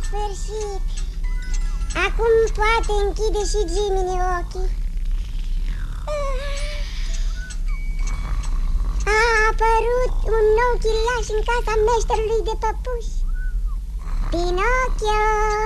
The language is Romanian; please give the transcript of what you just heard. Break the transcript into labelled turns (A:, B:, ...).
A: sfârșit. Acum poate închide și Jiminy ochii. A apărut un nou chiriaș în casa meșterului de păpuși. Pinocchio!